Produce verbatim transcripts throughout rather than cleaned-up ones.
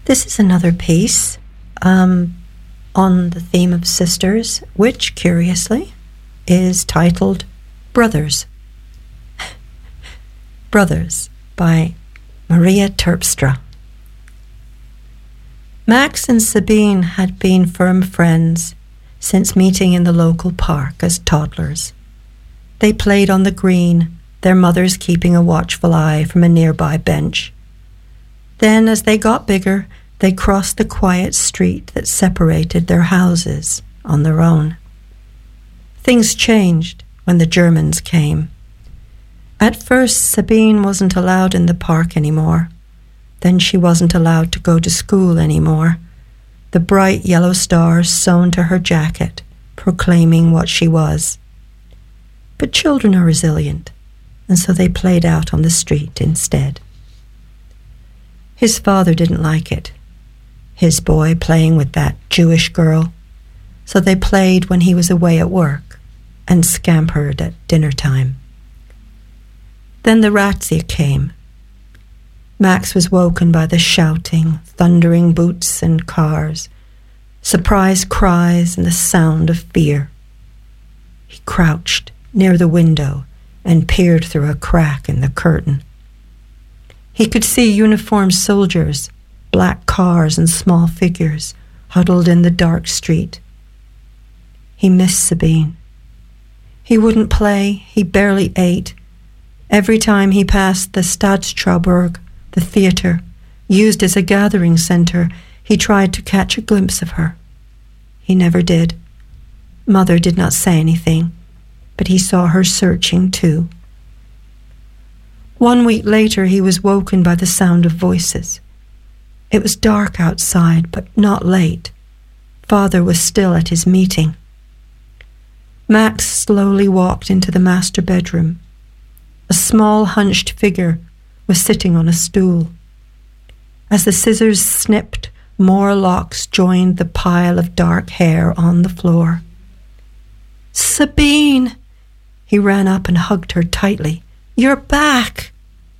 This is another piece um, on the theme of sisters, which, curiously, is titled Brothers. Brothers by Maria Terpstra. Max and Sabine had been firm friends since meeting in the local park as toddlers. They played on the green, their mothers keeping a watchful eye from a nearby bench. Then, as they got bigger, they crossed the quiet street that separated their houses on their own. Things changed when the Germans came. At first, Sabine wasn't allowed in the park anymore. Then she wasn't allowed to go to school anymore, the bright yellow stars sewn to her jacket, proclaiming what she was. But children are resilient, and so they played out on the street instead. His father didn't like it, his boy playing with that Jewish girl, so they played when he was away at work and scampered at dinner time. Then the razzia came. Max was woken by the shouting, thundering boots and cars, surprised cries and the sound of fear. He crouched near the window and peered through a crack in the curtain. He could see uniformed soldiers, black cars and small figures huddled in the dark street. He missed Sabine. He wouldn't play, he barely ate. Every time he passed the Stadstrauburg, the theatre, used as a gathering centre, he tried to catch a glimpse of her. He never did. Mother did not say anything, but he saw her searching too. One week later, he was woken by the sound of voices. It was dark outside, but not late. Father was still at his meeting. Max slowly walked into the master bedroom. A small, hunched figure was sitting on a stool. As the scissors snipped, more locks joined the pile of dark hair on the floor. "Sabine!" He ran up and hugged her tightly. "You're back!"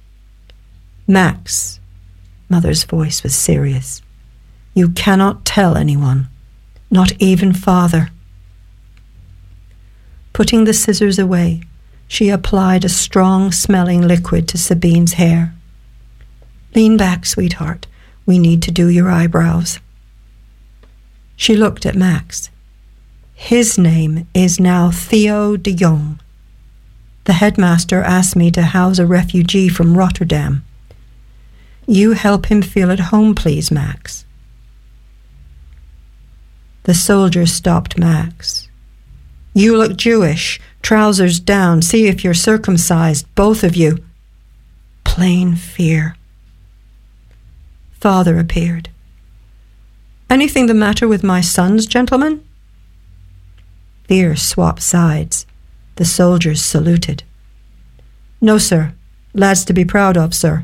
"Max," Mother's voice was serious. "You cannot tell anyone, not even Father." Putting the scissors away, she applied a strong-smelling liquid to Sabine's hair. "Lean back, sweetheart. We need to do your eyebrows." She looked at Max. "His name is now Theo de Jong. The headmaster asked me to house a refugee from Rotterdam. You help him feel at home, please, Max." The soldier stopped Max. "You look Jewish. Trousers down. See if you're circumcised, both of you." Plain fear. Father appeared. "Anything the matter with my sons, gentlemen?" Fear swapped sides. The soldiers saluted. "No, sir. Lads to be proud of, sir."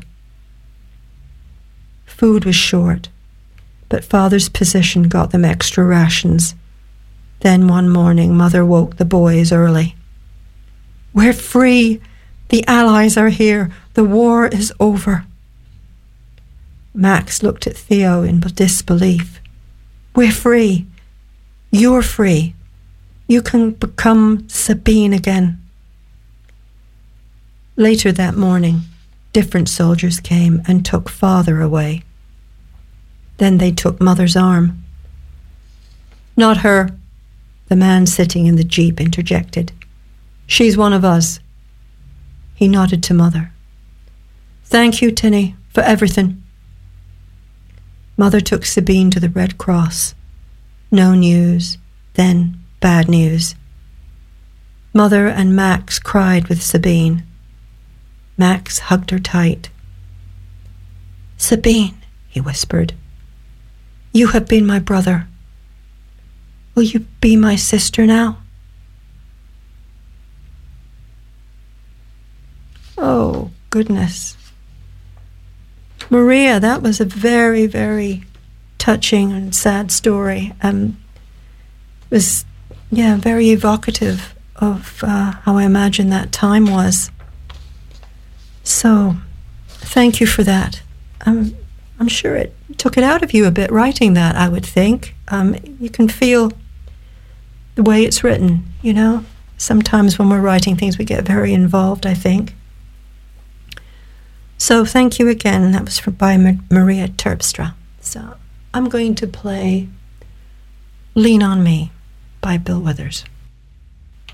Food was short, but Father's position got them extra rations. Then one morning, Mother woke the boys early. "We're free! The Allies are here! The war is over!" Max looked at Theo in disbelief. "We're free! You're free! You can become Sabine again." Later that morning, different soldiers came and took Father away. Then they took Mother's arm. "Not her," the man sitting in the jeep interjected. "She's one of us." He nodded to Mother. "Thank you, Tinny, for everything." Mother took Sabine to the Red Cross. No news, then bad news. Mother and Max cried with Sabine. Max hugged her tight. "Sabine," he whispered, "you have been my brother. Will you be my sister now?" Oh, goodness. Maria, that was a very, very touching and sad story. Um, it was, yeah, very evocative of uh, how I imagine that time was. So, thank you for that. Um, I'm sure it took it out of you a bit writing that, I would think. Um, you can feel the way it's written, you know? Sometimes when we're writing things, we get very involved, I think. So thank you again. That was by Maria Terpstra. So I'm going to play Lean on Me by Bill Withers.